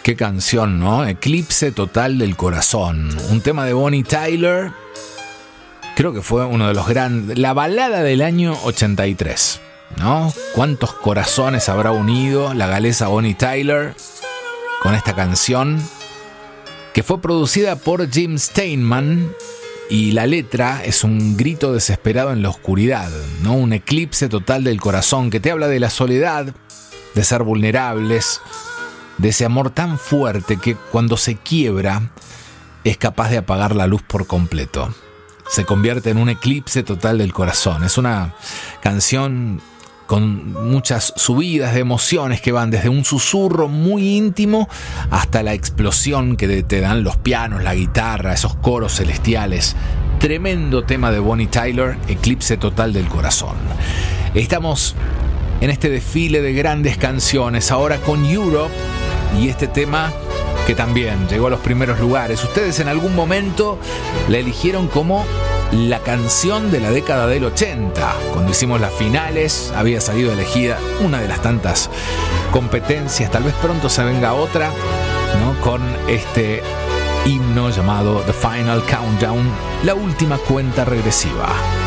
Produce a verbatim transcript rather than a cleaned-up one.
Qué canción, ¿no? Eclipse total del corazón. Un tema de Bonnie Tyler. Creo que fue uno de los grandes... La balada del año ochenta y tres, ¿no? ¿Cuántos corazones habrá unido la galesa Bonnie Tyler con esta canción? Que fue producida por Jim Steinman. Y la letra es un grito desesperado en la oscuridad, ¿no? Un eclipse total del corazón que te habla de la soledad, de ser vulnerables, de ese amor tan fuerte que cuando se quiebra es capaz de apagar la luz por completo. Se convierte en un eclipse total del corazón. Es una canción con muchas subidas de emociones que van desde un susurro muy íntimo hasta la explosión que te dan los pianos, la guitarra, esos coros celestiales. Tremendo tema de Bonnie Tyler, Eclipse total del corazón. Estamos en este desfile de grandes canciones, ahora con Europe y este tema que también llegó a los primeros lugares. Ustedes en algún momento la eligieron como la canción de la década del ochenta. Cuando hicimos las finales había salido elegida una de las tantas competencias. Tal vez pronto se venga otra, ¿no? Con este himno llamado The Final Countdown, la última cuenta regresiva.